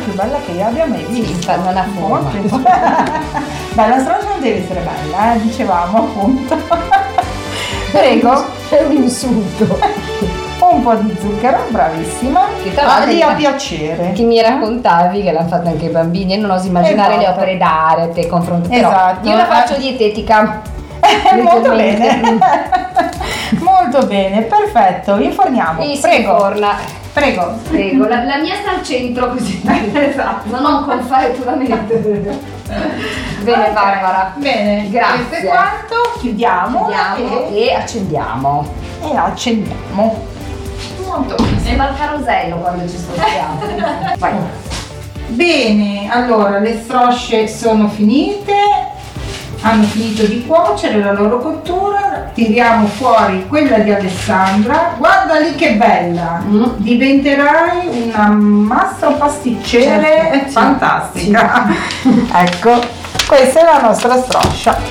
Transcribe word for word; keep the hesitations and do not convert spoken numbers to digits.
più bella che io abbia mai visto. Sì, non ha forma. Molto. Beh, la straccia non deve essere bella, eh, dicevamo appunto. Prego. È un insulto. Un po' di zucchero, bravissima. Che tra Ah, l'altro lì a mi- piacere. Che mi raccontavi che l'hanno fatto anche i bambini e non oso immaginare le Esatto. opere d'arte confronto. Però Esatto. io la faccio dietetica. Molto Leggermente. bene. Molto bene, perfetto. Inforniamo. E si Prego. forna. Prego. Prego, la, la mia sta al centro così. Esatto. Non ho un confattivamente. Bene, Ok, Barbara. Bene, Grazie. questo è quanto. Chiudiamo, Chiudiamo e, e accendiamo. e accendiamo. Molto bene. Sembra il carosello quando ci spostiamo. Vai. Bene, allora le strosce sono finite, hanno finito di cuocere la loro cottura, tiriamo fuori quella di Alessandra, guarda lì che bella, Mm. diventerai una mastro pasticcere Certo, sì. fantastica. Ecco, questa è la nostra stroscia.